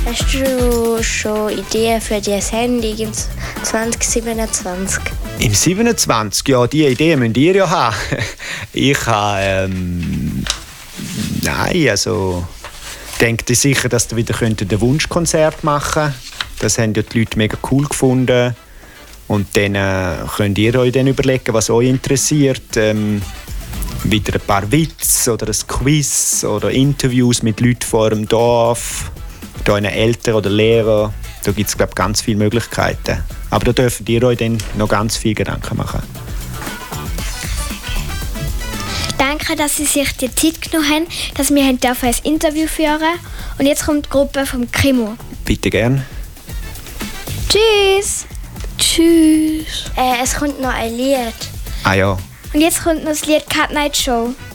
Hast du schon Ideen für die Sendung im 2027? Im 27? Ja, diese Ideen müsst ihr ja haben. Ich habe... nein, also... Denkt ihr sicher, dass ihr wieder ein Wunschkonzert machen könnt? Das haben ja die Leute mega cool gefunden. Und dann könnt ihr euch dann überlegen, was euch interessiert. Wieder ein paar Witze oder ein Quiz oder Interviews mit Leuten vor eurem Dorf, euren Eltern oder Lehrern. Da gibt es, glaube ich, ganz viele Möglichkeiten. Aber da dürft ihr euch dann noch ganz viel Gedanken machen. Danke, dass Sie sich die Zeit genommen haben, dass wir ein Interview führen dürfen. Und jetzt kommt die Gruppe vom Krimo. Bitte gern. Tschüss. Es kommt noch ein Lied. Ah ja. Und jetzt kommt noch das Lied Cat Night Show.